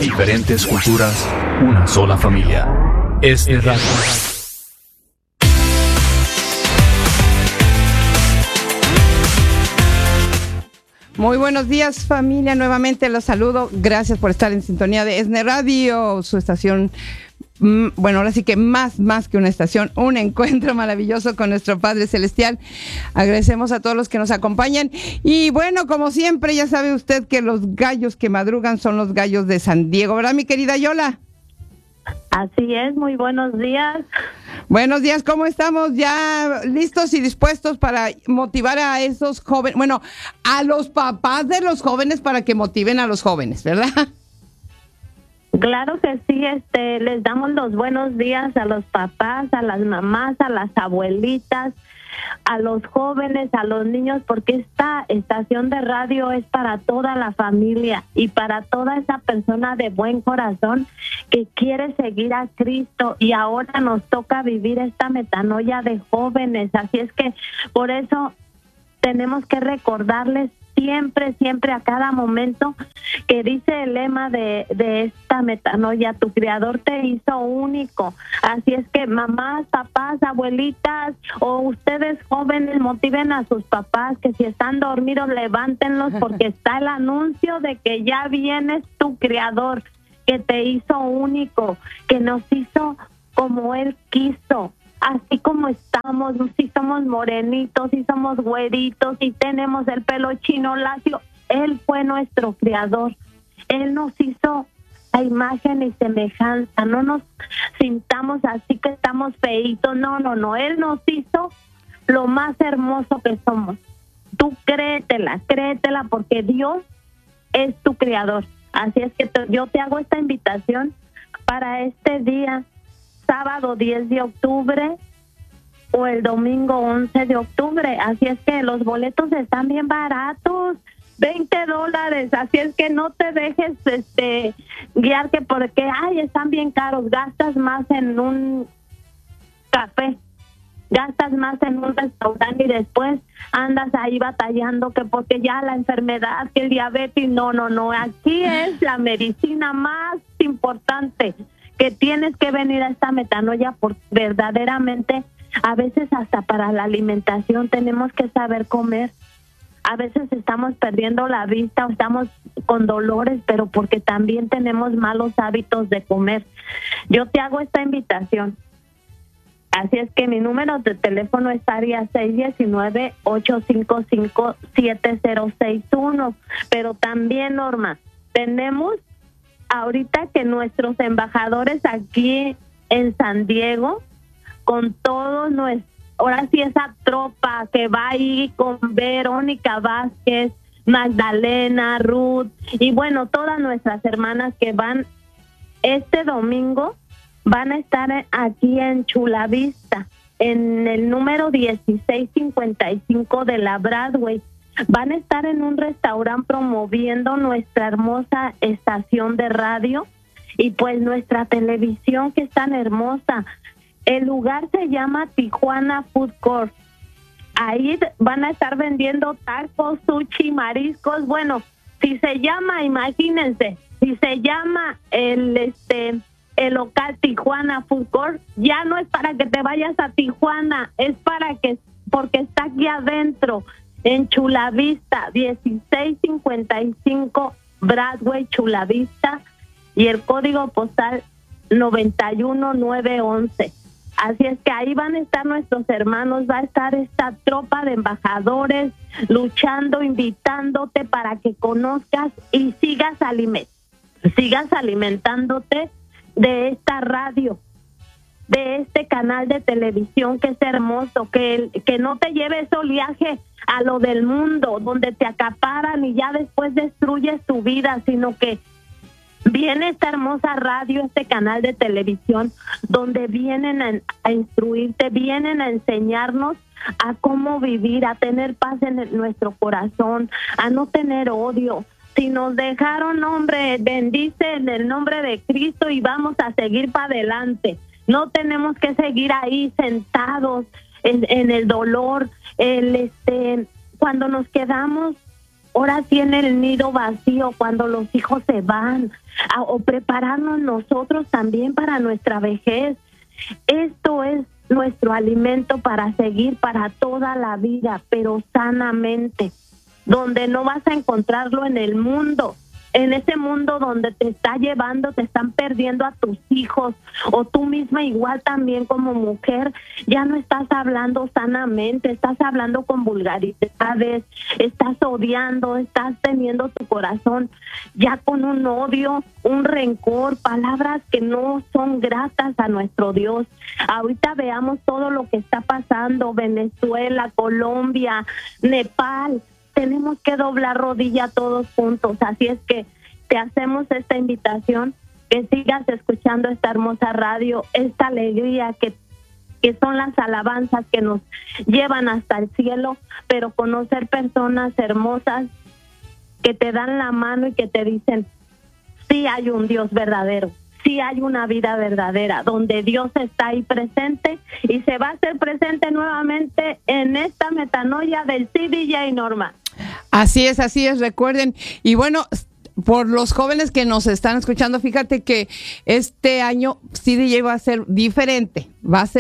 Diferentes culturas, una sola familia. Radio. Muy buenos días, familia. Nuevamente los saludo. Gracias por estar en sintonía de ESNE Radio, su estación. Bueno, ahora sí que más que una estación, un encuentro maravilloso con nuestro Padre Celestial. Agradecemos a todos los que nos acompañan. Y bueno, como siempre, ya sabe usted que los gallos que madrugan son los gallos de San Diego, ¿verdad, mi querida Yola? Así es, muy buenos días. Buenos días, ¿cómo estamos? ¿Ya listos y dispuestos para motivar a esos jóvenes? Bueno, a los papás de los jóvenes para que motiven a los jóvenes, ¿verdad? Claro que sí, les damos los buenos días a los papás, a las mamás, a las abuelitas, a los jóvenes, a los niños, porque esta estación de radio es para toda la familia y para toda esa persona de buen corazón que quiere seguir a Cristo, y ahora nos toca vivir esta metanoia de jóvenes. Así es que por eso tenemos que recordarles siempre a cada momento que dice el lema de esta metanoia: tu Creador te hizo único. Así es que mamás, papás, abuelitas o ustedes jóvenes, motiven a sus papás que si están dormidos levántenlos, porque está el anuncio de que ya viene tu Creador, que te hizo único, que nos hizo como Él quiso. Así como estamos, si somos morenitos, si somos güeritos, si tenemos el pelo chino lacio, Él fue nuestro creador. Él nos hizo a imagen y semejanza. No nos sintamos así que estamos feitos. No. Él nos hizo lo más hermoso que somos. Tú créetela, porque Dios es tu creador. Así es que yo te hago esta invitación para este día, sábado 10 de octubre o el domingo 11 de octubre. Así es que los boletos están bien baratos, $20. Así es que no te dejes guiar que porque están bien caros. Gastas más en un café, gastas más en un restaurante y después andas ahí batallando que porque ya la enfermedad, que el diabetes. No. Aquí es la medicina más importante, que tienes que venir a esta metanoia, porque verdaderamente a veces hasta para la alimentación tenemos que saber comer. A veces estamos perdiendo la vista o estamos con dolores, pero porque también tenemos malos hábitos de comer. Yo te hago esta invitación. Así es que mi número de teléfono estaría 619-855-7061. Pero también, Norma, tenemos ahorita que nuestros embajadores aquí en San Diego, con todos ahora sí esa tropa que va ahí con Verónica Vázquez, Magdalena, Ruth, y bueno, todas nuestras hermanas que van este domingo, van a estar aquí en Chula Vista, en el número 1655 de la Broadway. Van a estar en un restaurante promoviendo nuestra hermosa estación de radio y pues nuestra televisión, que es tan hermosa. El lugar se llama Tijuana Food Court. Ahí van a estar vendiendo tacos, sushi, mariscos. Bueno, si se llama, imagínense, si se llama el local Tijuana Food Court, ya no es para que te vayas a Tijuana, es porque está aquí adentro, en Chula Vista, 1655 Broadway, Chula Vista, y el código postal 91911. Así es que ahí van a estar nuestros hermanos, va a estar esta tropa de embajadores luchando, invitándote para que conozcas y sigas alimentándote de esta radio, de este canal de televisión que es hermoso, que no te lleves oleaje a lo del mundo, donde te acaparan y ya después destruyes tu vida, sino que viene esta hermosa radio, este canal de televisión, donde vienen a instruirte, vienen a enseñarnos a cómo vivir, a tener paz en nuestro corazón, a no tener odio. Si nos dejaron, hombre, bendice en el nombre de Cristo y vamos a seguir para adelante. No tenemos que seguir ahí sentados en el dolor. Cuando nos quedamos Ahora tiene el nido vacío cuando los hijos se van, o prepararnos nosotros también para nuestra vejez. Esto es nuestro alimento para seguir para toda la vida, pero sanamente, donde no vas a encontrarlo en el mundo. En ese mundo donde te está llevando, te están perdiendo a tus hijos, o tú misma igual también como mujer, ya no estás hablando sanamente, estás hablando con vulgaridades, estás odiando, estás teniendo tu corazón ya con un odio, un rencor, palabras que no son gratas a nuestro Dios. Ahorita veamos todo lo que está pasando, Venezuela, Colombia, Nepal. Tenemos que doblar rodilla todos juntos, así es que te hacemos esta invitación, que sigas escuchando esta hermosa radio, esta alegría que son las alabanzas que nos llevan hasta el cielo, pero conocer personas hermosas que te dan la mano y que te dicen, sí hay un Dios verdadero, sí hay una vida verdadera, donde Dios está ahí presente y se va a hacer presente nuevamente en esta metanoia del CDJ Norma. Así es, recuerden. Y bueno, por los jóvenes que nos están escuchando, fíjate que este año CDJ va a ser diferente, va a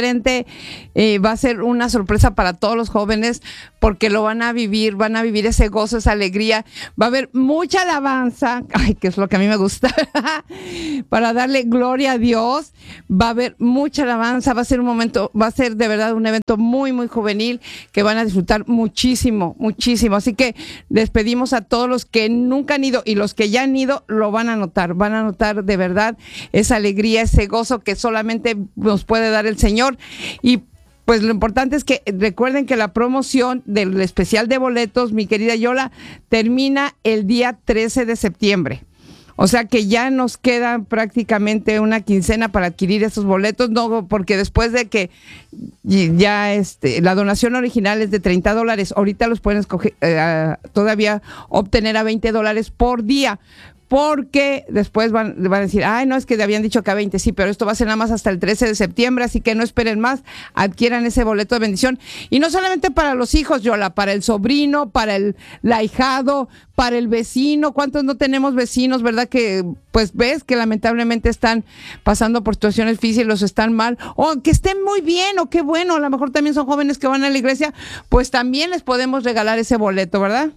ser una sorpresa para todos los jóvenes, porque lo van a vivir ese gozo, esa alegría, va a haber mucha alabanza, que es lo que a mí me gusta, para darle gloria a Dios, va a haber mucha alabanza, va a ser de verdad un evento muy, muy juvenil, que van a disfrutar muchísimo, así que les pedimos a todos los que nunca han ido y los que ya han ido, lo van a notar de verdad esa alegría, ese gozo que solamente nos puede dar el Señor. Y pues lo importante es que recuerden que la promoción del especial de boletos, mi querida Yola, termina el día 13 de septiembre. O sea que ya nos queda prácticamente una quincena para adquirir esos boletos, no, porque después de que ya la donación original es de $30, ahorita los pueden escoger, todavía obtener a $20 por día. Porque después van a decir, no, es que habían dicho que a 20, sí, pero esto va a ser nada más hasta el 13 de septiembre, así que no esperen más, adquieran ese boleto de bendición. Y no solamente para los hijos, Yola, para el sobrino, para el ahijado, para el vecino. ¿Cuántos no tenemos vecinos, verdad? Que pues ves que lamentablemente están pasando por situaciones difíciles, están mal, o que estén muy bien, o qué bueno, a lo mejor también son jóvenes que van a la iglesia, pues también les podemos regalar ese boleto, ¿verdad?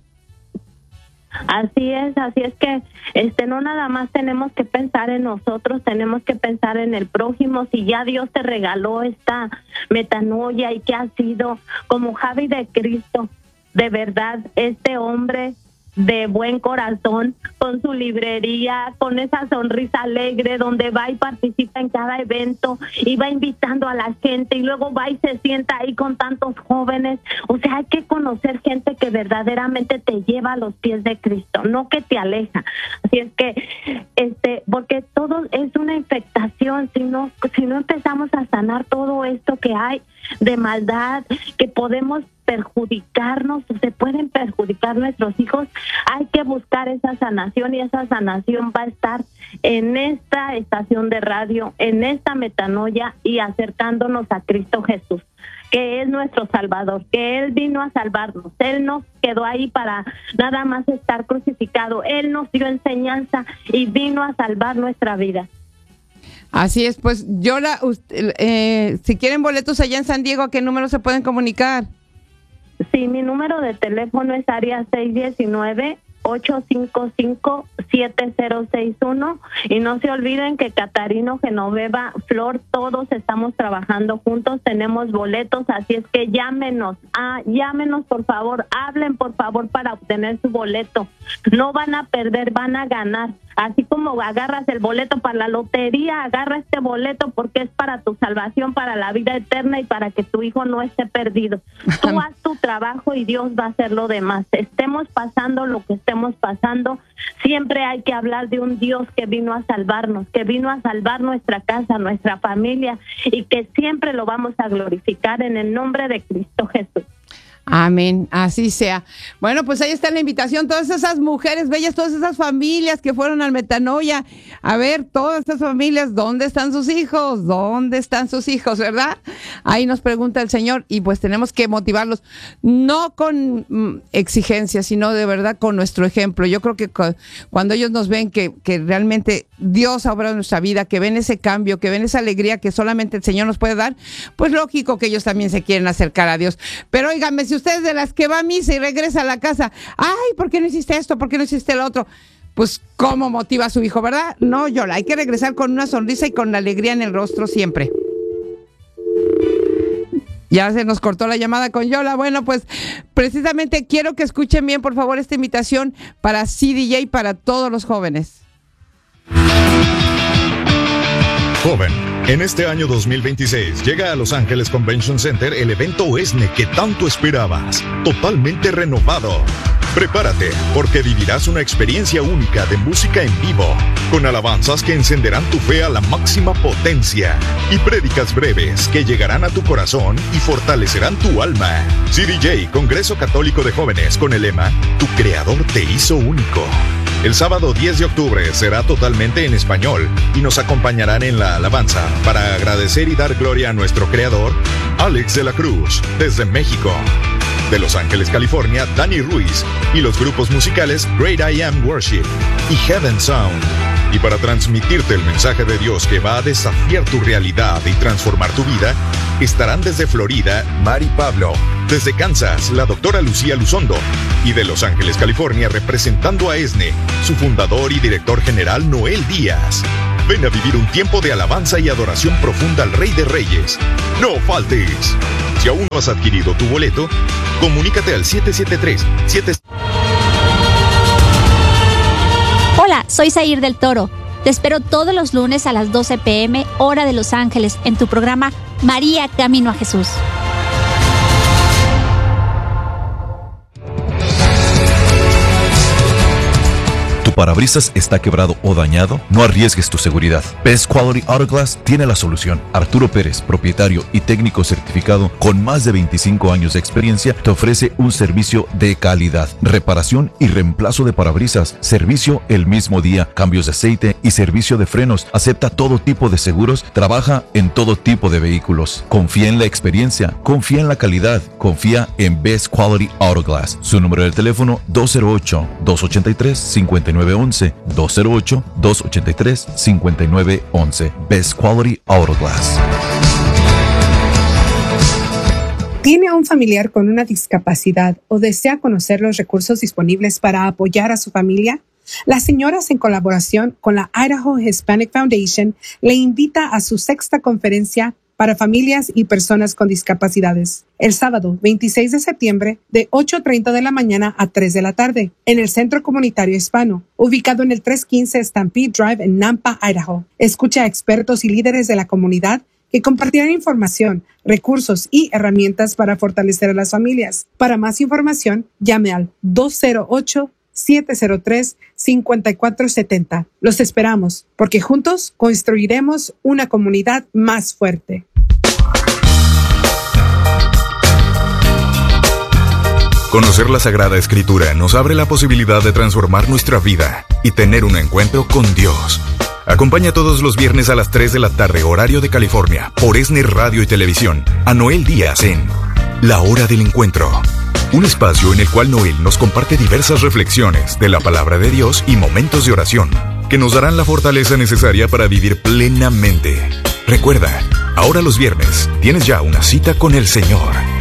Así es que no nada más tenemos que pensar en nosotros, tenemos que pensar en el prójimo. Si ya Dios te regaló esta metanoia y que ha sido como Javi de Cristo, de verdad, este hombre de buen corazón, con su librería, con esa sonrisa alegre, donde va y participa en cada evento y va invitando a la gente y luego va y se sienta ahí con tantos jóvenes. O sea, hay que conocer gente que verdaderamente te lleva a los pies de Cristo, no que te aleja. Así es que, porque todo es una infectación, si no empezamos a sanar todo esto que hay de maldad, que podemos perjudicarnos, o se pueden perjudicar nuestros hijos, hay que buscar esa sanación, y esa sanación va a estar en esta estación de radio, en esta metanoia, y acercándonos a Cristo Jesús, que es nuestro Salvador, que Él vino a salvarnos. Él nos quedó ahí para nada más estar crucificado. Él nos dio enseñanza y vino a salvar nuestra vida. Así es, pues Yola, si quieren boletos allá en San Diego, ¿a qué número se pueden comunicar? Sí, mi número de teléfono es área 619-855-7061, y no se olviden que Catarino, Genoveva, Flor, todos estamos trabajando juntos, tenemos boletos, así es que llámenos por favor, hablen por favor para obtener su boleto. No van a perder, van a ganar. Así como agarras el boleto para la lotería, agarra este boleto porque es para tu salvación, para la vida eterna y para que tu hijo no esté perdido. Tú haz tu trabajo y Dios va a hacer lo demás. Estemos pasando lo que estemos pasando, siempre hay que hablar de un Dios que vino a salvarnos, que vino a salvar nuestra casa, nuestra familia, y que siempre lo vamos a glorificar en el nombre de Cristo Jesús. Amén, así sea. Bueno, pues ahí está la invitación, todas esas mujeres bellas, todas esas familias que fueron al Metanoia, a ver, todas esas familias, ¿dónde están sus hijos? ¿Dónde están sus hijos, verdad? Ahí nos pregunta el Señor y pues tenemos que motivarlos, no con exigencias, sino de verdad con nuestro ejemplo. Yo creo que cuando ellos nos ven que realmente Dios ha obrado en nuestra vida, que ven ese cambio, que ven esa alegría que solamente el Señor nos puede dar, pues lógico que ellos también se quieren acercar a Dios. Pero óigame, si usted es de las que va a misa y regresa a la casa, ay, ¿por qué no hiciste esto? ¿Por qué no hiciste lo otro? Pues, ¿cómo motiva a su hijo, verdad? No, Yola, hay que regresar con una sonrisa y con la alegría en el rostro siempre. Ya se nos cortó la llamada con Yola. Bueno, pues precisamente quiero que escuchen bien, por favor, esta invitación para CDJ y para todos los jóvenes. Joven, en este año 2026 llega a Los Ángeles Convention Center el evento ESNE que tanto esperabas, totalmente renovado. Prepárate, porque vivirás una experiencia única de música en vivo, con alabanzas que encenderán tu fe a la máxima potencia y prédicas breves que llegarán a tu corazón y fortalecerán tu alma. CDJ, Congreso Católico de Jóvenes, con el lema Tu Creador te hizo único. El sábado 10 de octubre será totalmente en español y nos acompañarán en la alabanza para agradecer y dar gloria a nuestro Creador, Alex de la Cruz, desde México. De Los Ángeles, California, Dani Ruiz y los grupos musicales Great I Am Worship y Heaven Sound. Y para transmitirte el mensaje de Dios que va a desafiar tu realidad y transformar tu vida, estarán desde Florida, Mari Pablo, desde Kansas, la doctora Lucía Luzondo, y de Los Ángeles, California, representando a ESNE, su fundador y director general Noel Díaz. Ven a vivir un tiempo de alabanza y adoración profunda al Rey de Reyes. ¡No faltes! Si aún no has adquirido tu boleto, comunícate al 773-7... Hola, soy Zair del Toro. Te espero todos los lunes a las 12 p.m., hora de Los Ángeles, en tu programa María Camino a Jesús. ¿Tu parabrisas está quebrado o dañado? No arriesgues tu seguridad. Best Quality Auto Glass tiene la solución. Arturo Pérez, propietario y técnico certificado con más de 25 años de experiencia, te ofrece un servicio de calidad, reparación y reemplazo de parabrisas, servicio el mismo día, cambios de aceite y servicio de frenos. Acepta todo tipo de seguros, trabaja en todo tipo de vehículos. Confía en la experiencia, confía en la calidad, confía en Best Quality Auto Glass. Su número de teléfono 208-283-5911, 208-283-5911. Best Quality Auto Glass. ¿Tiene a un familiar con una discapacidad o desea conocer los recursos disponibles para apoyar a su familia? Las señoras, en colaboración con la Idaho Hispanic Foundation, le invita a su 6ª conferencia para familias y personas con discapacidades, el sábado 26 de septiembre de 8:30 de la mañana a 3 de la tarde, en el Centro Comunitario Hispano, ubicado en el 315 Stampede Drive en Nampa, Idaho. Escucha a expertos y líderes de la comunidad que compartirán información, recursos y herramientas para fortalecer a las familias. Para más información, llame al 208-703-5470. Los esperamos, porque juntos construiremos una comunidad más fuerte. Conocer la Sagrada Escritura nos abre la posibilidad de transformar nuestra vida y tener un encuentro con Dios. Acompaña todos los viernes a las 3 de la tarde, horario de California, por ESNE Radio y Televisión, a Noel Díaz en La Hora del Encuentro. Un espacio en el cual Noel nos comparte diversas reflexiones de la palabra de Dios y momentos de oración que nos darán la fortaleza necesaria para vivir plenamente. Recuerda, ahora los viernes tienes ya una cita con el Señor.